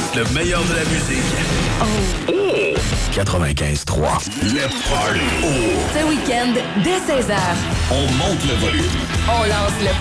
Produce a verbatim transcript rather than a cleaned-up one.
Le meilleur de la musique. Oh! quatre-vingt-quinze trois. Le Party. Oh! Ce week-end, dès seize heures. On monte le volume. On lance le